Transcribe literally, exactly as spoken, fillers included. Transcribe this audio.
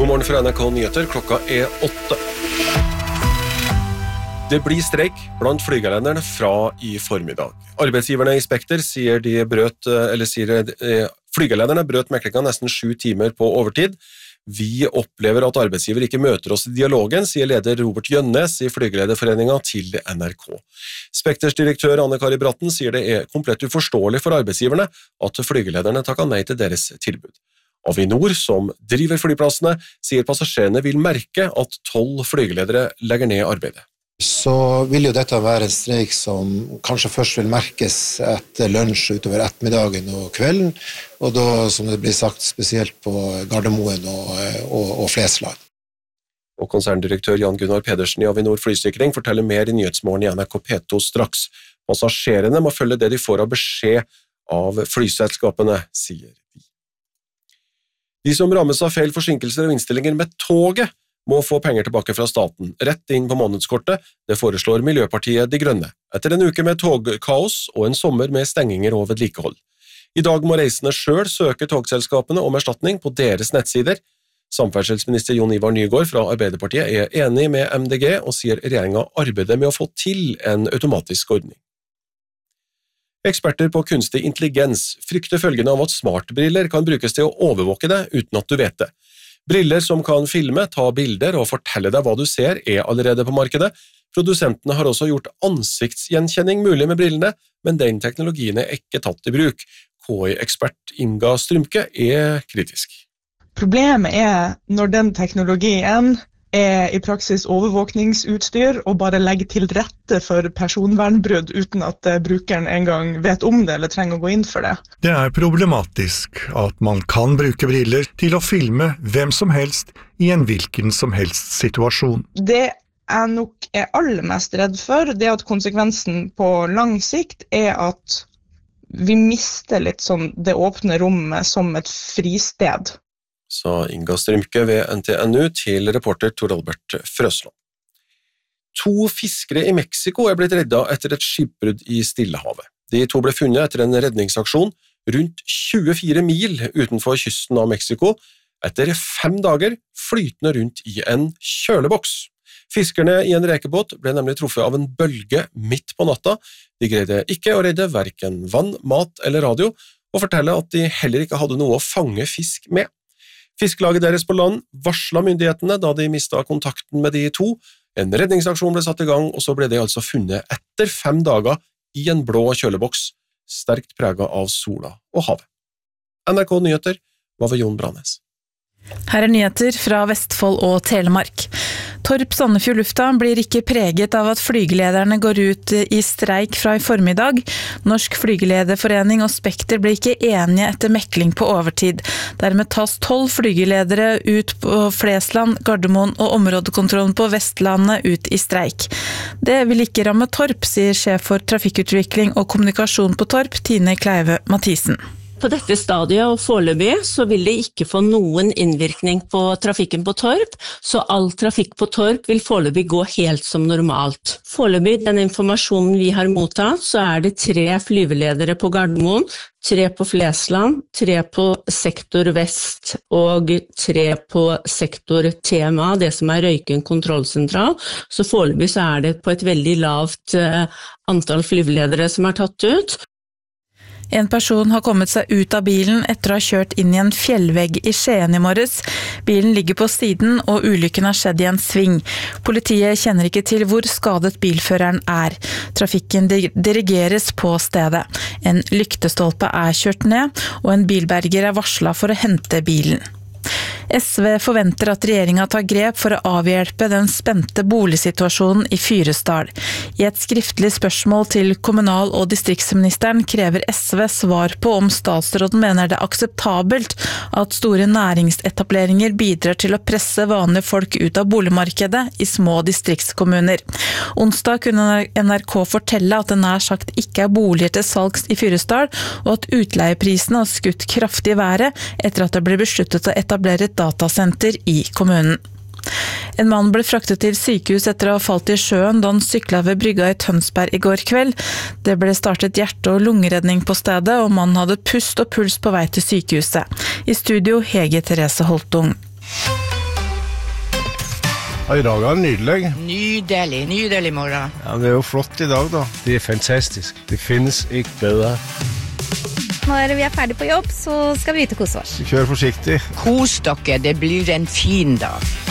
God morgen fra N R K Nyheter, klokka er åtte. Det blir streik blant flygelenderne fra i formiddag. Arbeidsgiverne i Spekter sier de brøt, eller sier flygelenderne brøt meklingen nesten sju timer på overtid. Vi opplever at arbeidsgiver ikke møter oss i dialogen, sier leder Robert Gjønnes i Flygelederforeningen til N R K. Spekters direktør Anne-Kari Bratten sier det er komplett uforståelig for arbeidsgiverne at flygelederne takker nei til deres tilbud. Avinor, som driver flyplassene, sier passasjerene vil merke at tolv flygeledere legger ned arbeidet. Så vil jo dette være en streik som kanskje først vil merkes etter lunsj utover ettermiddagen og kvelden, og da, som det blir sagt, spesielt på Gardermoen og, og, og Flesland. Og konserndirektør Jan Gunnar Pedersen i Avinor Flysikring forteller mer i Nyhetsmorgen i N R K P to straks. Passasjerene må følge det de får av beskjed av flyselskapene, sier de. De som rammes av feil forsinkelser og innstillinger med toget, må få penger tilbake fra staten, rett inn på månedskortet. Det foreslår Miljøpartiet De Grønne, etter en uke med togkaos og en sommer med stenginger og vedlikehold. I dag må reisende selv søke togselskapene om erstatning på deres nettsider. Samferdselsminister Jon Ivar Nygård fra Arbeiderpartiet er enig med M D G og sier regjeringen arbeider med å få til en automatisk ordning. Eksperter på kunstig intelligens frykter følgende av at smartbriller kan brukes til å overvåke deg uten at du vet det. Briller som kan filme, ta bilder og fortelle deg hva du ser er allerede på markedet. Produsentene har også gjort ansiktsgjenkjenning mulig med brillene, men den teknologien er ikke tatt i bruk. K I-ekspert Inga Strymke er kritisk. Problemet er når den teknologien er i praksis overvåkningsutstyr og bare legger til rette for personvernbrudd uten at brukeren engang vet om det eller trenger å gå inn for det. Det er problematisk at man kan bruke briller til å filme hvem som helst i en hvilken som helst situasjon. Det jeg nok er aller mest redd for, det er at konsekvensen på lang sikt er at vi mister litt sånn det åpne rommet som et fristed. Sa Inga Strymke ved N T N U til reporter Tor Albert Frøsland. To fiskere i Mexico er blitt reddet etter et skipbrudd i Stillehavet. De to ble funnet etter en redningsaksjon rundt tjuefire mil utenfor kysten av Mexico, etter fem dager flytende rundt i en kjøleboks. Fiskerne i en rekebåt ble nemlig truffet av en bølge midt på natta. De greide ikke å redde hverken vann, mat eller radio, og forteller at de heller ikke hadde noe å fange fisk med. Fiskelaget deres på land varslet myndighetene da de mistet kontakten med de to. En redningsaksjon ble satt i gang, og så ble de altså funnet etter fem dager i en blå kjøleboks, sterkt preget av sola og havet. N R K Nyheter var ved Jon Branes. Her er nyheter fra Vestfold og Telemark. Torp Sandefjord lufthavn blir ikke preget av at flygelederne går ut i streik fra i formiddag. Norsk Flygelederforening og Spekter ble ikke enige etter mekling på overtid. Dermed tas tolv flygeledere ut på Flesland, Gardermoen og områdekontrollen på Vestlandet ut i streik. Det vil ikke ramme Torp, sier sjef for trafikkutvikling og kommunikasjon på Torp, Tine Kleive Mathisen. På dette stadiet og foreløpig så vil det ikke få noen innvirkning på trafikken på Torp, så all trafikk på Torp vil foreløpig gå helt som normalt. Foreløpig, den informasjonen vi har mottatt, så er det tre flyveledere på Gardermoen, tre på Flesland, tre på sektor vest og tre på sektor T M A, det som er Røyken kontrollsentral. Så foreløpig så er det på et veldig lavt uh, antall flyveledere som er tatt ut. En person har kommet seg ut av bilen etter å ha kjørt inn i en fjellvegg i Skien i morges. Bilen ligger på siden, og ulykken har skjedd i en sving. Politiet kjenner ikke til hvor skadet bilføreren er. Trafikken dirigeres på stedet. En lyktestolpe er kjørt ned, og en bilberger er varslet for å hente bilen. S V forventer at regjeringen tar grep for å avhjelpe den spente boligsituasjonen i Fyresdal. I et skriftlig spørsmål til kommunal- og distriktsministeren krever S V svar på om statsråden mener det er akseptabelt at store næringsetableringer bidrar til å presse vanlige folk ut av boligmarkedet i små distriktskommuner. Onsdag kunne N R K fortelle at det nær sagt ikke er boliger til salgs i Fyresdal, og at utleieprisene har skutt kraftig i været etter at det ble besluttet å etablere et datasenter i kommunen. En mann ble fraktet til sykehus etter å ha falt i sjøen da han syklet ved brygga i Tønsberg i går kveld. Det ble startet hjerte- og lungeredning på stedet, og mannen hadde pust og puls på vei til sykehuset. I studio Hege Therese Holtung. Ja, I dag er det nydelig. Nydelig, nydelig morgen. Ja, det er jo flott I dag da. Det er fantastisk. Det finnes ikke bedre. Når vi er ferdig på jobb, så skal vi ut og kose oss. Kjør forsiktig. Kos dere, det blir en fin dag.